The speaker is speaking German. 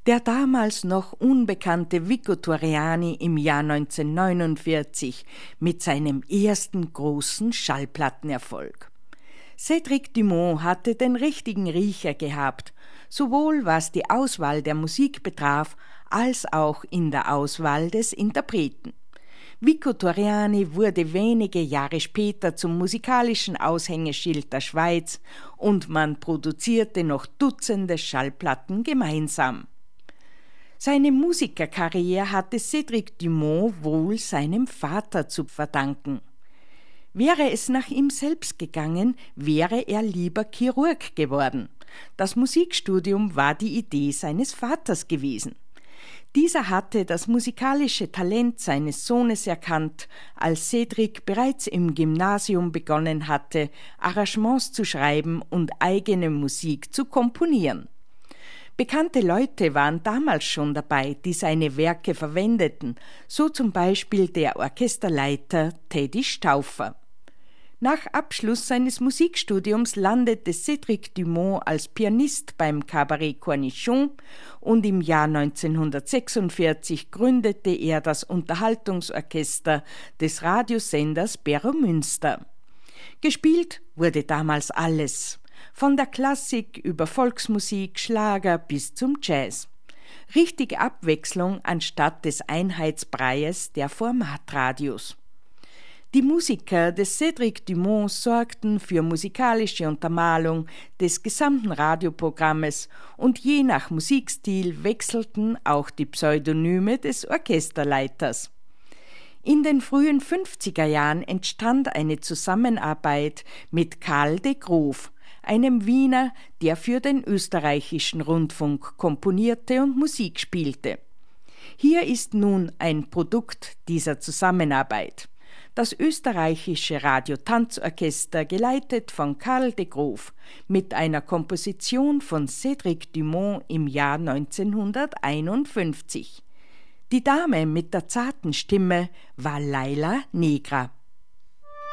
Der damals noch unbekannte Vico Torriani im Jahr 1949 mit seinem ersten großen Schallplattenerfolg. Cédric Dumont hatte den richtigen Riecher gehabt, sowohl was die Auswahl der Musik betraf, als auch in der Auswahl des Interpreten. Vico Torriani wurde wenige Jahre später zum musikalischen Aushängeschild der Schweiz und man produzierte noch Dutzende Schallplatten gemeinsam. Seine Musikerkarriere hatte Cédric Dumont wohl seinem Vater zu verdanken. Wäre es nach ihm selbst gegangen, wäre er lieber Chirurg geworden. Das Musikstudium war die Idee seines Vaters gewesen. Dieser hatte das musikalische Talent seines Sohnes erkannt, als Cédric bereits im Gymnasium begonnen hatte, Arrangements zu schreiben und eigene Musik zu komponieren. Bekannte Leute waren damals schon dabei, die seine Werke verwendeten, so zum Beispiel der Orchesterleiter Teddy Stauffer. Nach Abschluss seines Musikstudiums landete Cédric Dumont als Pianist beim Cabaret Cornichon und im Jahr 1946 gründete er das Unterhaltungsorchester des Radiosenders Berro Münster. Gespielt wurde damals alles, von der Klassik über Volksmusik, Schlager bis zum Jazz. Richtige Abwechslung anstatt des Einheitsbreies der Formatradios. Die Musiker des Cédric Dumont sorgten für musikalische Untermalung des gesamten Radioprogrammes und je nach Musikstil wechselten auch die Pseudonyme des Orchesterleiters. In den frühen 50er Jahren entstand eine Zusammenarbeit mit Karl de Groof, einem Wiener, der für den österreichischen Rundfunk komponierte und Musik spielte. Hier ist nun ein Produkt dieser Zusammenarbeit. Das österreichische Radiotanzorchester, geleitet von Karl de Groof, mit einer Komposition von Cédric Dumont im Jahr 1951. Die Dame mit der zarten Stimme war Laila Negra.